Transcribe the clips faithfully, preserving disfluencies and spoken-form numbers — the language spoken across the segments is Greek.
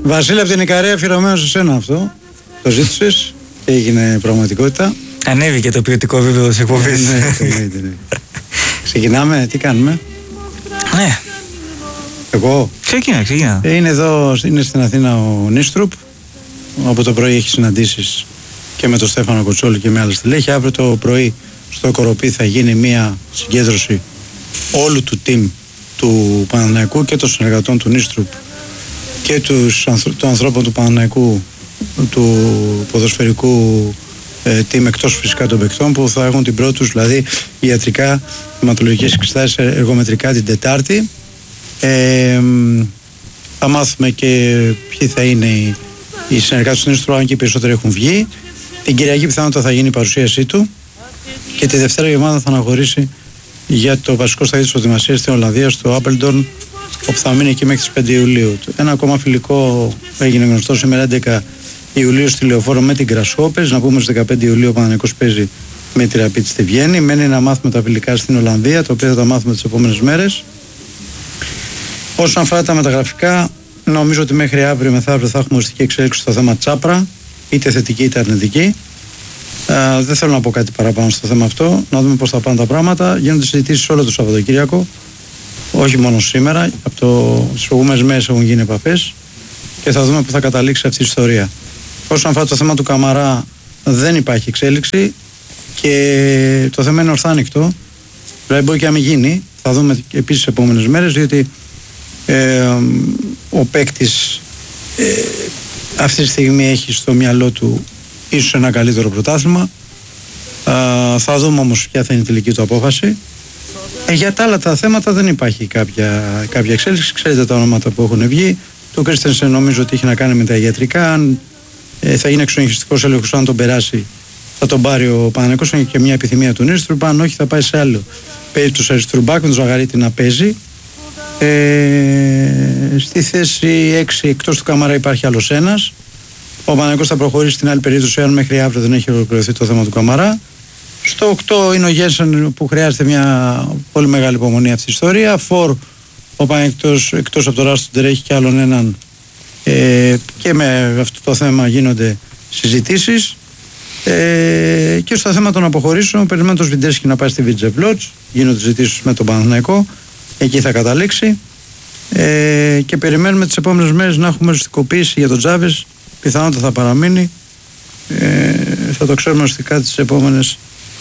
Βασίλη από την Ικαρία, αφιερωμένο σε σένα αυτό. Το ζήτησες και έγινε πραγματικότητα. Ανέβηκε το ποιοτικό επίπεδο της εκπομπής. Ναι, ναι, ναι, ναι. Ξεκινάμε, τι κάνουμε? Ναι. Εγώ. Ξεκινά, ξεκινά. Είναι εδώ, είναι στην Αθήνα ο Νίστρουπ. Από το πρωί έχει συναντήσεις και με τον Στέφανο Κοτσόλη και με άλλες στελέχη. Αύριο το πρωί στο Κοροπή θα γίνει μια συγκέντρωση όλου του team του Παναθηναϊκού και των συνεργατών του Νίστρουπ και τους, των ανθρώπων του Παναθηναϊκού, του ποδοσφαιρικού ε, team, εκτός φυσικά των παικτών, που θα έχουν την πρώτη τους, δηλαδή ιατρικά, αιματολογικές εξετάσεις εργομετρικά την Τετάρτη. Ε, θα μάθουμε και ποιοι θα είναι οι, οι συνεργάτες του Νίστρουπ, αν και οι περισσότεροι έχουν βγει. Την Κυριακή πιθανότατα θα γίνει η παρουσίασή του και τη Δευτέρα η ομάδα θα αναχωρήσει για το βασικό σταδίο της προετοιμασίας στην Ολλανδία, στο Άπελντορν, όπου θα μείνει εκεί μέχρι τις πέντε Ιουλίου. Ένα ακόμα φιλικό έγινε γνωστό σήμερα έντεκα Ιουλίου στη Λεωφόρο με την Γκρασχόπες. Να πούμε στις δεκαπέντε Ιουλίου ο Παναθηναϊκός παίζει με τη Ραπίτ στη Βιέννη. Μένει να μάθουμε τα φιλικά στην Ολλανδία, τα οποία θα τα μάθουμε τις επόμενες μέρες. Όσον αφορά τα μεταγραφικά, νομίζω ότι μέχρι αύριο μεθαύριο θα έχουμε οριστική εξέλιξη στο θέμα Τσάπρα, είτε θετική είτε αρνητική. Uh, δεν θέλω να πω κάτι παραπάνω στο θέμα αυτό. Να δούμε πώς θα πάνε τα πράγματα. Γίνονται συζητήσεις όλο το Σαββατοκύριακο, όχι μόνο σήμερα. Από το... τις προηγούμενες μέρες έχουν γίνει επαφές και θα δούμε πού θα καταλήξει αυτή η ιστορία. Όσον αφορά το θέμα του Καμαρά, δεν υπάρχει εξέλιξη και το θέμα είναι ορθά ανοιχτό. Δηλαδή μπορεί και να μην γίνει. Θα δούμε επίσης τις επόμενες μέρες, διότι ε, ο παίκτης ε, αυτή τη στιγμή έχει στο μυαλό του ίσως ένα καλύτερο πρωτάθλημα. Θα δούμε όμως ποια θα είναι η τελική του απόφαση. Ε, για τα άλλα τα θέματα δεν υπάρχει κάποια, κάποια εξέλιξη. Ξέρετε τα ονόματα που έχουν βγει. Το Κρίστενσεν νομίζω ότι έχει να κάνει με τα ιατρικά. Αν ε, θα γίνει εξονυχιστικός έλεγχος, αν τον περάσει θα τον πάρει ο Παναθηναϊκός. Είναι και μια επιθυμία του Νίστρουπ. Αν όχι θα πάει σε άλλο. Παίζει του αριστερού-μπακ με τον Ζαγαρίτη να παίζει. Ε, στη θέση έξι εκτός του Καμαρά υπάρχει άλλος ένας. Ο Παναθηναϊκός θα προχωρήσει στην άλλη περίπτωση, αν μέχρι αύριο δεν έχει ολοκληρωθεί το θέμα του Καμαρά. Στο οκτώ είναι ο Γένσεν, που χρειάζεται μια πολύ μεγάλη υπομονή αυτή η ιστορία. Φορ, ο Παναθηναϊκός εκτός από το Ράστοντερ έχει και άλλον έναν. Ε, και με αυτό το θέμα γίνονται συζητήσεις. Ε, και στο θέμα των αποχωρήσεων, περιμένω το Σβιντέρσκι να πάει στη Βιτζεβλότς. Γίνονται συζητήσεις με τον Παναθηναϊκό. Εκεί θα καταλήξει. Ε, και περιμένουμε τις επόμενες μέρες να έχουμε οριστικοποίηση για τον Τζάβες. Πιθανότατα θα παραμείνει. Ε, θα το ξέρουμε οριστικά τις επόμενες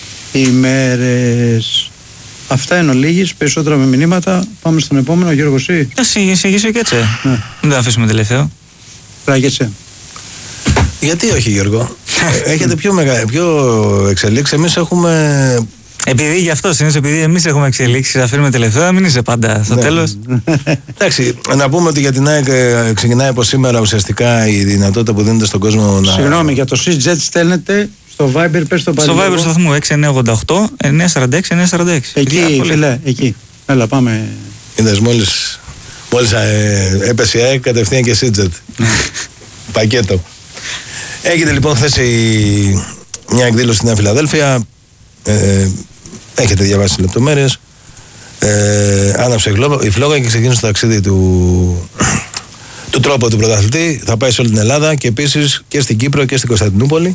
ημέρες. Αυτά είναι ολίγης, περισσότερα με μηνύματα. Πάμε στον επόμενο, Γιώργο εσύ. Εσύ, εσύ, εσύ και έτσι. Ναι. Δεν θα αφήσουμε τελευταίο. Ράγεσαι. Γιατί όχι, Γιώργο? Έχετε πιο, μεγα... πιο εξελίξει. Εμείς έχουμε... Επειδή γι' αυτό συνήθως, επειδή εμείς έχουμε εξελίξει, αφήνουμε τελευταία, μην είσαι πάντα στο ναι. τέλος. Εντάξει, να πούμε ότι για την ΑΕΚ ξεκινάει από σήμερα ουσιαστικά η δυνατότητα που δίνεται στον κόσμο να. Συγγνώμη, για το SysJet στέλνετε στο Viber, πες το πάλι. Στο Viber στο βαθμό έξι εννιά ογδόντα οκτώ εννιά σαράντα έξι εννιά σαράντα έξι. Εκεί, φίλε, εκεί. Έλα, πάμε. Είδες, μόλις, μόλις ε, έπεσε η ΑΕΚ, κατευθείαν και SysJet. Πακέτο. Έγινε λοιπόν χθες μια εκδήλωση στη Νέα Φιλαδέλφια. Ε, έχετε διαβάσει λεπτομέρειες. Ε, άναψε η φλόγα και ξεκίνησε το ταξίδι του, του τρόπου του πρωταθλητή. Θα πάει σε όλη την Ελλάδα και επίσης και στην Κύπρο και στην Κωνσταντινούπολη.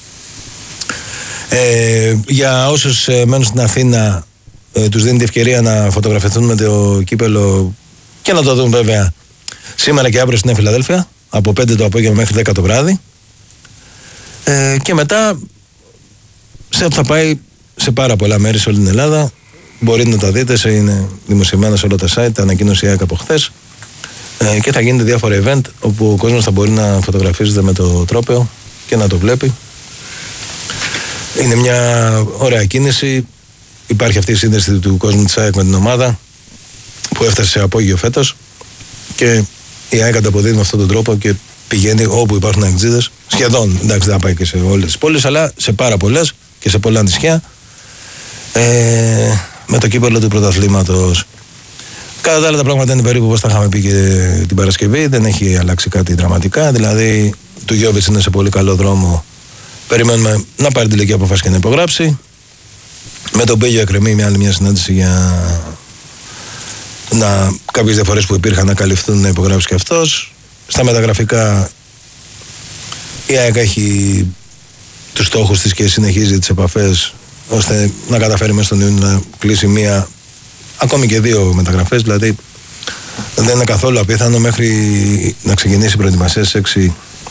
Ε, για όσους ε, μένουν στην Αθήνα, ε, τους δίνει την ευκαιρία να φωτογραφηθούν με το κύπελο και να το δουν βέβαια σήμερα και αύριο στην Νέα Φιλαδέλφια από πέντε το απόγευμα μέχρι δέκα το βράδυ. Ε, και μετά σε, θα πάει σε πάρα πολλά μέρη σε όλη την Ελλάδα. Μπορείτε να τα δείτε, σε, είναι δημοσιευμένα σε όλα τα site, τα ανακοίνωσε η ΑΕΚ από χθες. Ε, και θα γίνεται διάφορα event όπου ο κόσμος θα μπορεί να φωτογραφίζεται με το τρόπαιο και να το βλέπει. Είναι μια ωραία κίνηση. Υπάρχει αυτή η σύνδεση του κόσμου της ΑΕΚ με την ομάδα που έφτασε σε απόγειο φέτος και η ΑΕΚ ανταποδίδει με αυτόν τον τρόπο και πηγαίνει όπου υπάρχουν αεξίδες. Σχεδόν, εντάξει, δεν θα πάει και σε όλες τις πόλεις, αλλά σε πάρα πολλές και σε πολλά νησιά. Ε, με το κύπελλο του πρωταθλήματος. Κατά τα άλλα τα πράγματα είναι περίπου όπως τα είχαμε πει και την Παρασκευή. Δεν έχει αλλάξει κάτι δραματικά. Δηλαδή, του Γιώβιτς είναι σε πολύ καλό δρόμο. Περιμένουμε να πάρει τελική απόφαση και να υπογράψει. Με τον Πέγιο εκκρεμεί μια άλλη μια συνάντηση για να κάποιες διαφορές που υπήρχαν να καλυφθούν, να υπογράψει και αυτός. στα μεταγραφικά η ΑΕΚ έχει τους στόχους της και συνεχίζει τις επαφές ώστε να καταφέρει μέσα στον Ιούνιο να κλείσει μία, ακόμη και δύο μεταγραφές. Δηλαδή δεν είναι καθόλου απίθανο μέχρι να ξεκινήσει η προετοιμασία στις έξι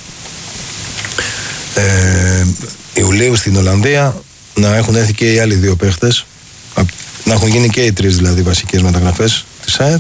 ε, Ιουλίου στην Ολλανδία να έχουν έρθει και οι άλλοι δύο παίχτες, να έχουν γίνει και οι τρεις δηλαδή βασικές μεταγραφές της ΑΕΚ,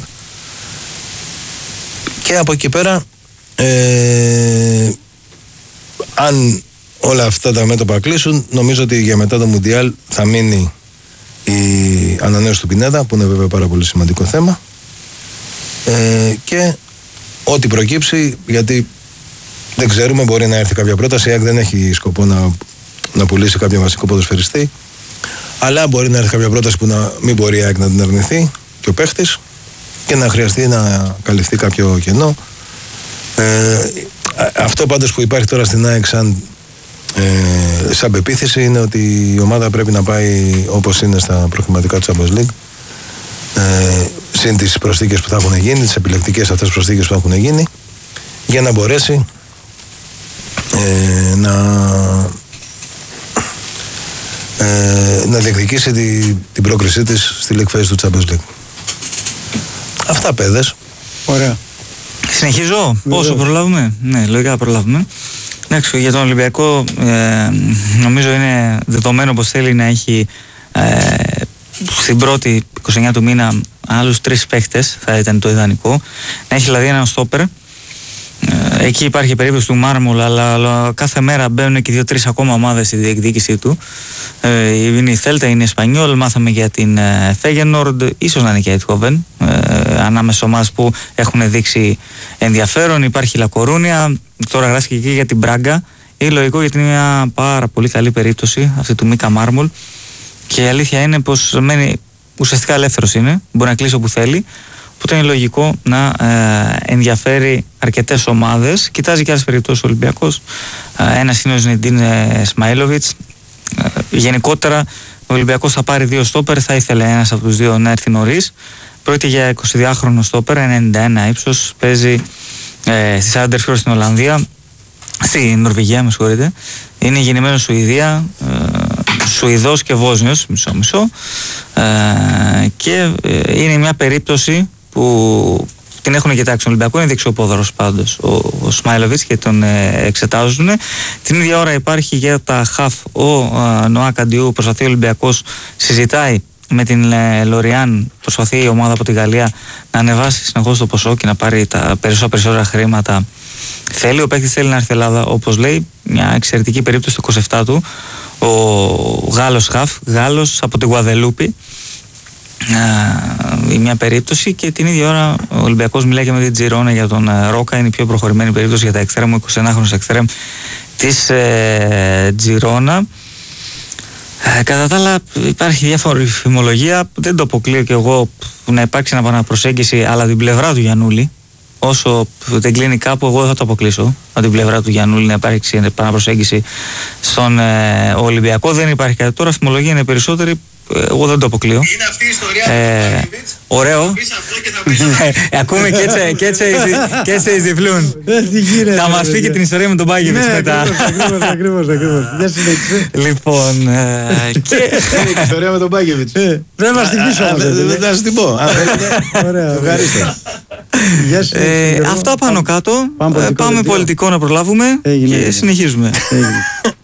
και από εκεί πέρα ε, αν όλα αυτά τα μέτωπα κλείσουν, νομίζω ότι για μετά το Μουντιάλ θα μείνει η ανανέωση του Πινέδα, που είναι βέβαια πάρα πολύ σημαντικό θέμα, ε, και ό,τι προκύψει, γιατί δεν ξέρουμε, μπορεί να έρθει κάποια πρόταση. Η ΑΕΚ δεν έχει σκοπό να, να πουλήσει κάποιο βασικό ποδοσφαιριστή, αλλά μπορεί να έρθει κάποια πρόταση που να μην μπορεί η ΑΕΚ να την αρνηθεί και ο παίχτης και να χρειαστεί να καλυφθεί κάποιο κενό. Ε, αυτό πάντως που υπάρχει τώρα στην ΑΕΚ σαν, ε, σαν πεποίθηση είναι ότι η ομάδα πρέπει να πάει όπως είναι στα προκριματικά του Champions League, ε, συν τις προσθήκες που θα έχουν γίνει, τις επιλεκτικές αυτές προσθήκες που θα έχουν γίνει, για να μπορέσει ε, να ε, να διεκδικήσει τη, την πρόκρισή της στη League Phase του Champions League. Αυτά, παιδες. Ωραία. Συνεχίζω. Πόσο προλάβουμε? Ναι, λογικά προλάβουμε. Εντάξει, για τον Ολυμπιακό ε, νομίζω είναι δεδομένο πως θέλει να έχει ε, στην πρώτη είκοσι εννέα του μήνα άλλους τρεις παίχτες, θα ήταν το ιδανικό. Να έχει δηλαδή έναν στόπερ. Ε, εκεί υπάρχει η περίπτωση του Μάρμουλ, αλλά, αλλά κάθε μέρα μπαίνουν και δύο-τρεις ακόμα ομάδες στη διεκδίκησή του. Ε, είναι η Θέλτα, είναι η Εσπανιόλ, μάθαμε για την Φέγενορντ, ίσως να είναι και η Αιτχόβεν, ε, ανάμεσα ομάδες που έχουν δείξει ενδιαφέρον. Υπάρχει η Λακορούνια, τώρα γράφει και για την Μπράγκα. Είναι λογικό γιατί είναι μια πάρα πολύ καλή περίπτωση αυτή του Μίκα Μάρμουλ, και η αλήθεια είναι πως μένει ουσιαστικά ελεύθερος, είναι, μπορεί να κλείσει όπου θέλει. Οπότε είναι λογικό να ε, ενδιαφέρει αρκετές ομάδες. Κοιτάζει και άλλες περιπτώσεις ο Ολυμπιακός. Ε, ένας είναι ο Ζνεντίν Σμαήλοβιτς. Ε, γενικότερα ο Ολυμπιακός θα πάρει δύο στόπερ. Θα ήθελε ένας από τους δύο να έρθει νωρίς. Πρόκειται για εικοσιδυάχρονο στόπερ, ενενήντα ένα ύψος. Παίζει ε, στη Σάντερφιορ στην Ολλανδία. Στη Νορβηγία, με συγχωρείτε. Είναι γεννημένος Σουηδία. Ε, Σουηδός και Βόσνιος, μισό-μισό. Ε, και ε, είναι μια περίπτωση που την έχουν κοιτάξει τον Ολυμπιακό, είναι δεξιοπόδαρος πάντως ο, ο Σμάιλοβιτς και τον ε, εξετάζουν. Την ίδια ώρα υπάρχει για τα χαφ ο ε, Νοά Καντιού, προσπαθεί ο Ολυμπιακός, συζητάει με την ε, Λοριάν, προσπαθεί η ομάδα από τη Γαλλία να ανεβάσει συνεχώς το ποσό και να πάρει τα περισσότερα, περισσότερα χρήματα. Θέλει, ο παίκτης θέλει να έρθει Ελλάδα, όπως λέει, μια εξαιρετική περίπτωση το είκοσι επτά του, ο Γάλλος χαφ, Γάλλος από την Γουαδελούπη. Uh, μια περίπτωση, και την ίδια ώρα ο Ολυμπιακός μιλάει και με την Τζιρόνα για τον uh, Ρόκα. Είναι η πιο προχωρημένη περίπτωση για τα εξτρέμ, ο εικοσιενάχρονος εξτρέμ της uh, Τζιρόνα. Uh, κατά τα άλλα υπάρχει διάφορη φημολογία, δεν το αποκλείω και εγώ να υπάρξει ένα επαναπροσέγγιση, αλλά την πλευρά του Γιαννούλη, όσο δεν κλείνει κάπου, εγώ δεν θα το αποκλείσω από την πλευρά του Γιαννούλη να υπάρξει επαναπροσέγγιση στον uh, Ολυμπιακό. Δεν υπάρχει κάτι τώρα, φημολογία είναι περισσότερη. Εγώ δεν το αποκλείω. Είναι αυτή η ιστορία ε, του ωραίο. Ακούμε και έτσι εισδιφλούν. Θα μας πει και την ιστορία με τον Μπάγεβιτς μετά. Ακριβώς, ακριβώς, ακριβώς. Λοιπόν, και η ιστορία με τον Μπάγεβιτς. Δεν μας την πεις όμως. Δεν θα σας την πω. Ωραία, ευχαριστώ. Αυτά πάνω κάτω. Πάμε πολιτικό να προλάβουμε και συνεχίζουμε.